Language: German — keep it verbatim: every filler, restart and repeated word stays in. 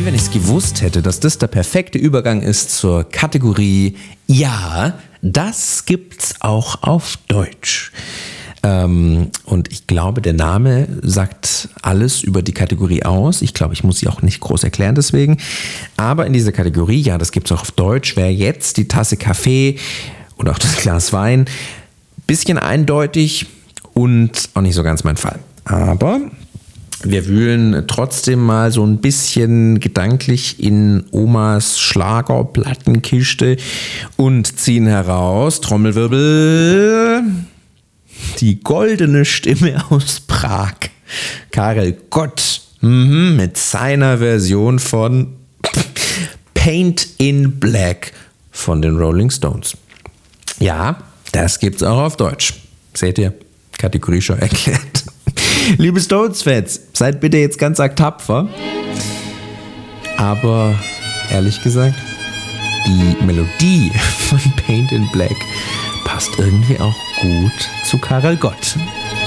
wenn ich es gewusst hätte, dass das der perfekte Übergang ist zur Kategorie Ja, das gibt's auch auf Deutsch. Ähm, und ich glaube, der Name sagt alles über die Kategorie aus. Ich glaube, ich muss sie auch nicht groß erklären deswegen. Aber in dieser Kategorie, ja, das gibt's auch auf Deutsch, wäre jetzt die Tasse Kaffee oder auch das Glas Wein bisschen eindeutig und auch nicht so ganz mein Fall. Aber wir wühlen trotzdem mal so ein bisschen gedanklich in Omas Schlagerplattenkiste und ziehen heraus, Trommelwirbel, die goldene Stimme aus Prag. Karel Gott mhm, mit seiner Version von Paint in Black von den Rolling Stones. Ja, das gibt's auch auf Deutsch. Seht ihr? Kategorie schon erklärt. Liebe Stones-Fans, seid bitte jetzt ganz arg tapfer. Aber ehrlich gesagt, die Melodie von Paint in Black passt irgendwie auch gut zu Karel Gott.